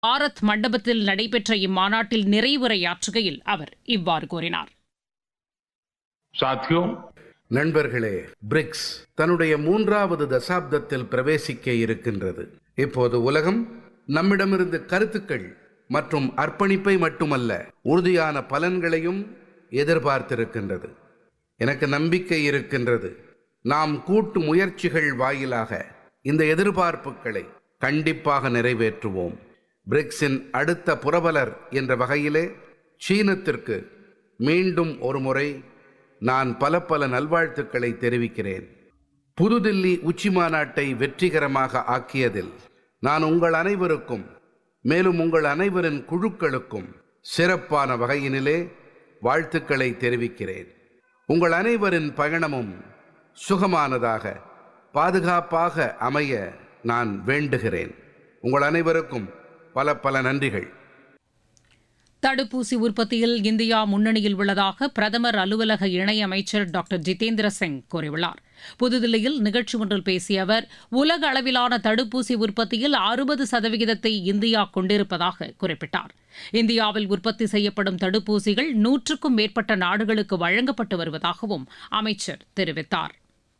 பாரத் மண்டபத்தில் நடைபெற்ற இம்மாநாட்டில் நிறைவுரையாற்றுகையில் அவர் இவ்வாறு கூறினார். நண்பர்களே, பிரிக்ஸ் தன்னுடைய 3வது தசாப்தத்தில் பிரவேசிக்க இருக்கின்றது. இப்போது உலகம் நம்மிடமிருந்து கருத்துக்கள் மற்றும் அர்ப்பணிப்பை மட்டுமல்ல, உறுதியான பலன்களையும் எதிர்பார்த்திருக்கின்றது. எனக்கு நம்பிக்கை இருக்கின்றது. நாம் கூட்டு முயற்சிகள் வாயிலாக இந்த எதிர்பார்ப்புகளை கண்டிப்பாக நிறைவேற்றுவோம். பிரிக்ஸின் அடுத்த புரவலர் என்ற வகையிலே சீனத்திற்கு மீண்டும் ஒருமுறை நான் பல நல்வாழ்த்துக்களை தெரிவிக்கிறேன். புதுதில்லி உச்சிமாநாட்டை வெற்றிகரமாக ஆக்கியதில் நான் உங்கள் அனைவருக்கும், மேலும் உங்கள் அனைவரின் குழுக்களுக்கும் சிறப்பான வகையினிலே வாழ்த்துக்களை தெரிவிக்கிறேன். உங்கள் அனைவரின் பயணமும் சுகமானதாக, பாதுகாப்பாக அமைய நான் வேண்டுகிறேன். உங்கள் அனைவருக்கும் பல நன்றிகள். தடுப்பூசி உற்பத்தியில் இந்தியா முன்னணியில் உள்ளதாக பிரதமர் அலுவலக இணையமைச்சர் டாக்டர் ஜிதேந்திர சிங் கூறியுள்ளார். புதுதில்லியில் நிகழ்ச்சி ஒன்றில் பேசிய அவர், உலக அளவிலான தடுப்பூசி உற்பத்தியில் 60% இந்தியா கொண்டிருப்பதாக குறிப்பிட்டார். இந்தியாவில் உற்பத்தி செய்யப்படும் தடுப்பூசிகள் 100க்கும் மேற்பட்ட நாடுகளுக்கு வழங்கப்பட்டு வருவதாகவும் அமைச்சர் தெரிவித்தார்.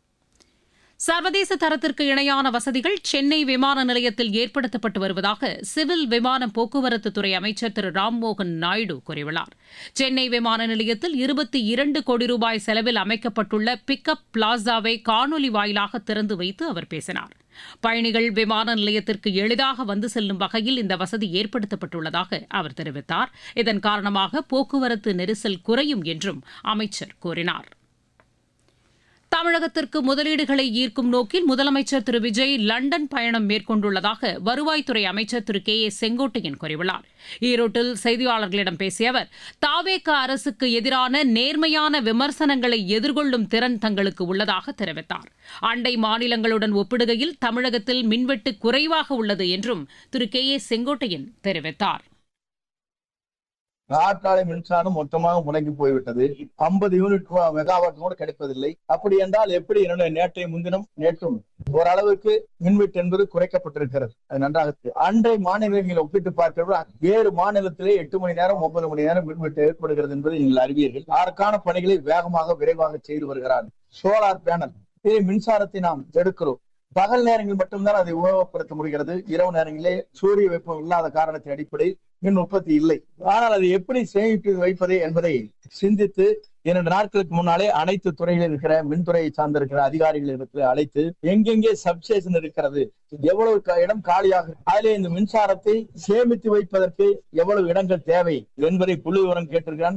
சர்வதேச தரத்திற்கு இணையான வசதிகள் சென்னை விமான நிலையத்தில் ஏற்படுத்தப்பட்டு வருவதாக சிவில் விமான போக்குவரத்துத்துறை அமைச்சர் திரு ராம்மோகன் நாயுடு கூறியுள்ளார். சென்னை விமான நிலையத்தில் 22 கோடி ரூபாய் செலவில் அமைக்கப்பட்டுள்ள பிக்கப் பிளாசாவை காணொலி வாயிலாக திறந்து வைத்து அவர் பேசினார். பயணிகள் விமான நிலையத்திற்கு எளிதாக வந்து செல்லும் வகையில் இந்த வசதி ஏற்படுத்தப்பட்டுள்ளதாக அவர் தெரிவித்தார். இதன் காரணமாக போக்குவரத்து நெரிசல் குறையும் என்றும் அமைச்சர் கூறினார். தமிழகத்திற்கு முதலீடுகளை ஈர்க்கும் நோக்கில் முதலமைச்சர் திரு விஜய் லண்டன் பயணம் மேற்கொண்டுள்ளதாக வருவாய்த்துறை அமைச்சர் திரு கே ஏ செங்கோட்டையன் கூறியுள்ளார். ஈரோட்டில் செய்தியாளர்களிடம் பேசிய அவர், தாவேக அரசுக்கு எதிரான நேர்மையான விமர்சனங்களை எதிர்கொள்ளும் திறன் தங்களுக்கு உள்ளதாக தெரிவித்தார். அண்டை மாநிலங்களுடன் ஒப்பிடுகையில் தமிழகத்தில் மின்வெட்டு குறைவாக உள்ளது என்றும் திரு கே ஏ செங்கோட்டையன் தெரிவித்தார். காற்றாலை மின்சாரம் மொத்தமாக முடங்கி போய்விட்டது. 50 யூனிட் மெகாவாட் கூட கிடைப்பதில்லை. அப்படி என்றால் எப்படி நேற்றைய முன்தினம் நேற்றும் ஓரளவுக்கு மின்வெட்டு என்பது குறைக்கப்பட்டிருக்கிறது. அது நன்றாக அண்டை மாநிலங்களை ஒப்பிட்டு பார்க்கிறப்ப வேறு மாநிலத்திலே 8 மணி நேரம் 9 மணி நேரம் மின்வெட்டு ஏற்படுகிறது என்பதை நீங்கள் அறிவீர்கள். அதற்கான பணிகளை வேகமாக விரைவாக செய்து வருகிறார்கள். சோலார் பேனல் மின்சாரத்தை நாம் எடுக்கிறோம். பகல் நேரங்களில் மட்டும்தான் அதை உபயோகப்படுத்த முடிகிறது. இரவு நேரங்களிலே சூரிய வெப்பம் இல்லாத காரணத்தின் அடிப்படையில் மின் உற்பத்தி இல்லை. ஆனால் அதை எப்படி சேமித்து வைப்பது என்பதை சிந்தித்து 2 நாட்களுக்கு முன்னாலே அனைத்து துறைகளில் இருக்கிற மின்துறையை சார்ந்திருக்கிற அதிகாரிகள் அழைத்து எங்கெங்கே சப்ஸ்டேஷன் இருக்கிறது, எவ்வளவு இடம் காலியாக, அதிலே இந்த மின்சாரத்தை சேமித்து வைப்பதற்கு எவ்வளவு இடங்கள் தேவை என்பதை புள்ளி விவரம் கேட்டிருக்கிறான்.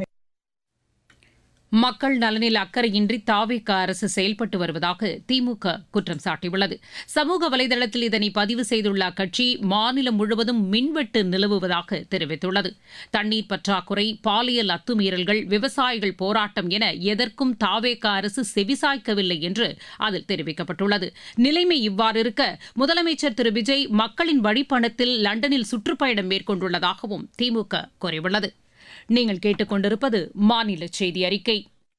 மக்கள் நலனில் அக்கறையின்றி தாவேக அரசு செயல்பட்டு வருவதாக திமுக குற்றம் சாட்டியுள்ளது. சமூக வலைதளத்தில் இதனை பதிவு செய்துள்ள அக்கட்சி மாநிலம் முழுவதும் மின்வெட்டு நிலவுவதாக தெரிவித்துள்ளது. தண்ணீர் பற்றாக்குறை, பாலியல் அத்துமீறல்கள், விவசாயிகள் போராட்டம் என எதற்கும் தாவேக அரசு செவிசாய்க்கவில்லை என்று அதில் தெரிவிக்கப்பட்டுள்ளது. நிலைமை இவ்வாறு இருக்க முதலமைச்சர் திரு விஜய் மக்களின் வழிப்பணத்தில் லண்டனில் சுற்றுப்பயணம் மேற்கொண்டுள்ளதாகவும் திமுக கூறியுள்ளது. நீங்கள் கேட்டுக்கொண்டிருப்பது மாநில செய்தி அறிக்கை.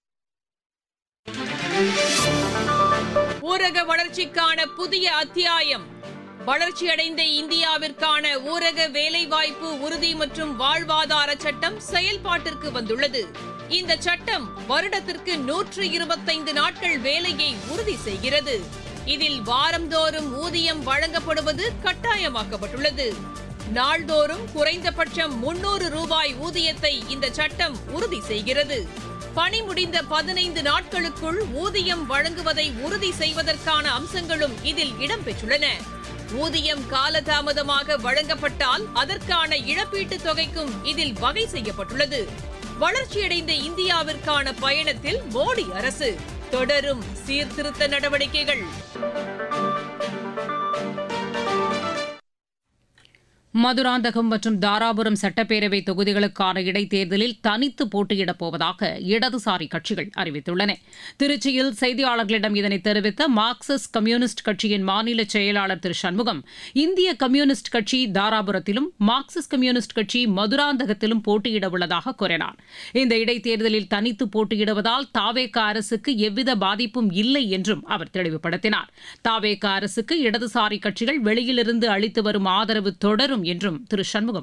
ஊரக வளர்ச்சிக்கான புதிய அத்தியாயம். வளர்ச்சியடைந்த இந்தியாவிற்கான ஊரக வேலைவாய்ப்பு உறுதி மற்றும் வாழ்வாதார சட்டம் செயல்பாட்டிற்கு வந்துள்ளது. இந்த சட்டம் வருடத்திற்கு 125 நாட்கள் வேலையை உறுதி செய்கிறது. இதில் வாரந்தோறும் ஊதியம் வழங்கப்படுவது கட்டாயமாக்கப்பட்டுள்ளது. நாள்தோறும் குறைந்தபட்சம் 300 ரூபாய் ஊதியத்தை இந்த சட்டம் உறுதி செய்கிறது. பணி முடிந்த 15 நாட்களுக்குள் ஊதியம் வழங்குவதை உறுதி செய்வதற்கான அம்சங்களும் இதில் இடம்பெற்றுள்ளன. ஊதியம் காலதாமதமாக வழங்கப்பட்டால் அதற்கான இழப்பீட்டுத் தொகைக்கும் இதில் வகை செய்யப்பட்டுள்ளது. வளர்ச்சியடைந்த இந்தியாவிற்கான பயணத்தில் மோடி அரசு தொடரும் சீர்திருத்த நடவடிக்கைகள். மதுராந்தகம் மற்றும் தாராபுரம் சட்டப்பேரவை தொகுதிகளுக்கான இடைத்தேர்தலில் தனித்து போட்டியிடப் போவதாக இடதுசாரி கட்சிகள் அறிவித்துள்ளன. திருச்சியில் செய்தியாளர்களிடம் இதனை தெரிவித்த மார்க்சிஸ்ட் கம்யூனிஸ்ட் கட்சியின் மாநில செயலாளர் திரு சண்முகம், இந்திய கம்யூனிஸ்ட் கட்சி தாராபுரத்திலும் மார்க்சிஸ்ட் கம்யூனிஸ்ட் கட்சி மதுராந்தகத்திலும் போட்டியிட உள்ளதாக கூறினார். இந்த இடைத்தேர்தலில் தனித்து போட்டியிடுவதால் தாவேக அரசுக்கு எவ்வித பாதிப்பும் இல்லை என்றும் அவர் தெளிவுபடுத்தினார். தாவேக அரசுக்கு இடதுசாரி கட்சிகள் வெளியிலிருந்து அளித்து வரும் ஆதரவு தொடரும் என்றும் திரு சண்முகம்